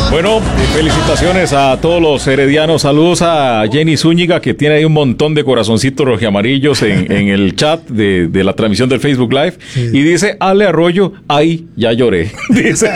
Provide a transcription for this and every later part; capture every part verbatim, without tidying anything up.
Bueno, felicitaciones a todos los heredianos. Saludos a Jenny Zúñiga, que tiene ahí un montón de corazoncitos rojiamarillos en, en el chat de, de la transmisión del Facebook Live. Sí. Y dice, Ale Arroyo, ay, ya lloré. Dice.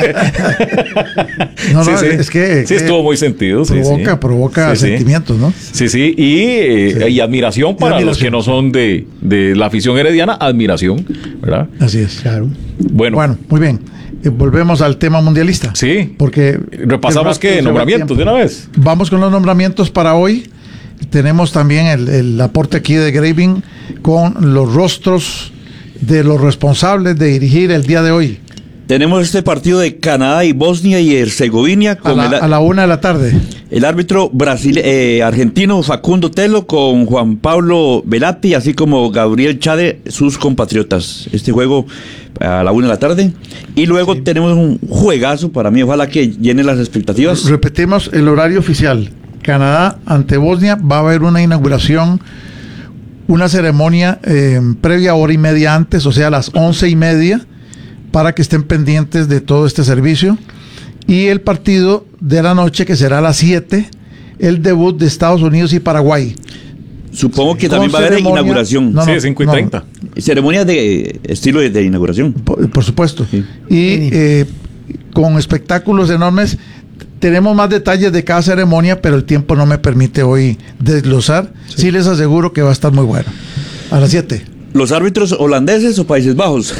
No, no, sí, sí. es que... Sí, estuvo muy sentido. Provoca, sí, sí. provoca sí, sentimientos, ¿no? Sí, sí. Y, eh, sí. y admiración para y admiración. Los que no son de, de la afición herediana, admiración, ¿verdad? Así es, claro. Bueno, bueno muy bien. Eh, volvemos al tema mundialista. Sí. Porque repasamos que nombramientos de una vez. Vamos con los nombramientos para hoy. Tenemos también el, el aporte aquí de Graving con los rostros de los responsables de dirigir el día de hoy. Tenemos este partido de Canadá y Bosnia y Herzegovina con a, la, el, a la una de la tarde. El árbitro Brasil, eh, argentino Facundo Telo con Juan Pablo Velati, así como Gabriel Chade, sus compatriotas. Este juego a la una de la tarde. Y luego sí. tenemos un juegazo para mí, ojalá que llene las expectativas. Repetimos el horario oficial. Canadá ante Bosnia, va a haber una inauguración, una ceremonia eh, previa hora y media antes, o sea a las once y media, para que estén pendientes de todo este servicio. Y el partido de la noche, que será a las siete, el debut de Estados Unidos y Paraguay. Supongo que también va a haber inauguración. No, no, sí, cinco y treinta. No. Ceremonia de estilo de, de inauguración. Por, por supuesto. Sí. Y eh, con espectáculos enormes. Tenemos más detalles de cada ceremonia, pero el tiempo no me permite hoy desglosar. Sí, sí les aseguro que va a estar muy bueno. A las siete. ¿Los árbitros holandeses o Países Bajos?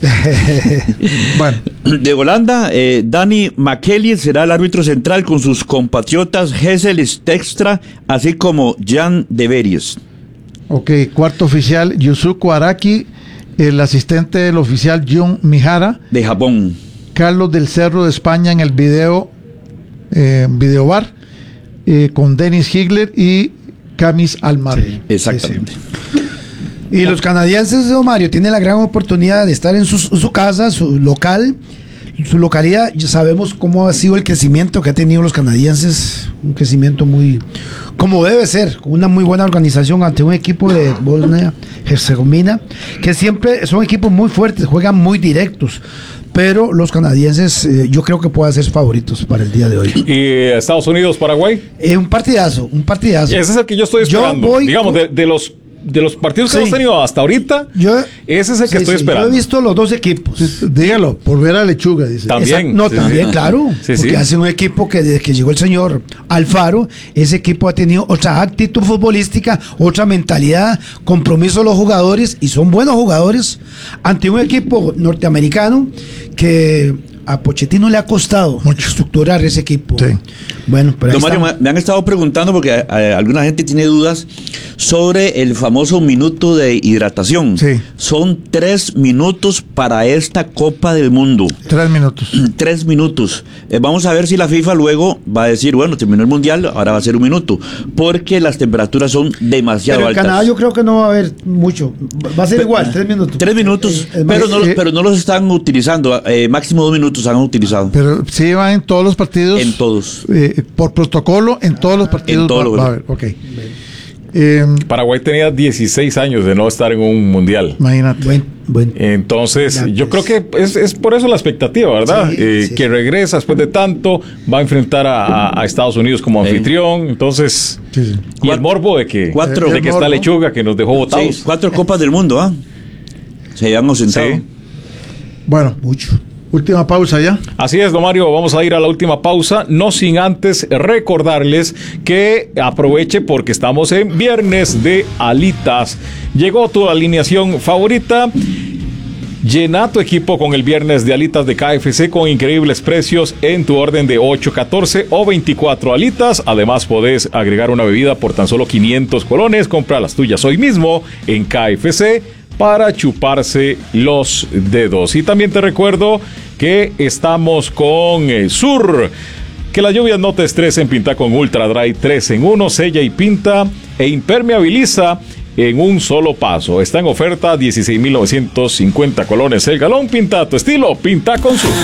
Bueno. De Holanda, eh, Danny McKelly será el árbitro central con sus compatriotas Hessel Stekstra, así como Jan de Beries. Ok, cuarto oficial, Yusuke Araki, el asistente del oficial Jun Mihara. De Japón. Carlos del Cerro de España en el video, eh, video bar, eh, con Dennis Higler y Camis Almar. Sí, exactamente. Sí, sí. Y los canadienses, don Mario, tienen la gran oportunidad de estar en su, su casa, su local, su localidad. Ya sabemos cómo ha sido el crecimiento que han tenido los canadienses, un crecimiento muy, como debe ser, con una muy buena organización ante un equipo de Bosnia-Herzegovina, que siempre son equipos muy fuertes, juegan muy directos. Pero los canadienses eh, yo creo que pueden ser favoritos para el día de hoy. ¿Y Estados Unidos, Paraguay? Eh, un partidazo, un partidazo. Ese es el que yo estoy esperando. Yo voy Digamos, con... de, de los de los partidos que sí. hemos tenido hasta ahorita, yo, ese es el que sí, estoy sí, esperando. Yo he visto los dos equipos. Dígalo, por ver a Lechuga, dice. También. Exacto. No, sí, también, sí. claro. Sí, porque sí. hace un equipo que desde que llegó el señor Alfaro, ese equipo ha tenido otra actitud futbolística, otra mentalidad, compromiso de los jugadores, y son buenos jugadores, ante un equipo norteamericano que a Pochettino le ha costado mucho estructurar ese equipo. Sí. Bueno, pero Don Mario, me, me han estado preguntando porque a, a, alguna gente tiene dudas sobre el famoso minuto de hidratación. Sí. Son tres minutos para esta Copa del Mundo. Tres minutos. Tres minutos. Eh, vamos a ver si la FIFA luego va a decir, bueno, terminó el Mundial, ahora va a ser un minuto, porque las temperaturas son demasiado pero en altas. Canadá yo creo que no va a haber mucho. Va a ser pero, igual, tres minutos. Tres minutos, eh, eh, pero, no, eh, pero no los están utilizando. Eh, máximo dos minutos han utilizado. Pero sí va en todos los partidos. En todos. Eh, por protocolo, en todos los partidos. En todos va, los va a haber, ok. Eh, Paraguay tenía dieciséis años de no estar en un mundial. Imagínate. Buen, buen. Entonces, ya, yo pues. creo que es, es por eso la expectativa, ¿verdad? Sí, eh, sí. Que regresa después de tanto, va a enfrentar a, a, a Estados Unidos como anfitrión. Entonces, sí, sí. y el morbo de que, cuatro, de que morbo. está Lechuga, que nos dejó botados. Sí, cuatro Copas del Mundo, ¿ah? ¿eh? Se habían ausentado. Sí. Bueno, mucho. Última pausa ya. Así es, don Mario, vamos a ir a la última pausa, no sin antes recordarles que aproveche porque estamos en viernes de alitas. Llegó tu alineación favorita. Llena tu equipo con el viernes de alitas de K F C con increíbles precios en tu orden de ocho, catorce o veinticuatro alitas. Además, podés agregar una bebida por tan solo quinientos colones. Compra las tuyas hoy mismo en K F C para chuparse los dedos. Y también te recuerdo que estamos con eh, Sur. Que las lluvias no te estresen, pinta con Ultra Dry tres en uno, sella y pinta e impermeabiliza en un solo paso. Está en oferta dieciséis mil novecientos cincuenta colones el galón. Pinta a tu estilo, pinta con Sur.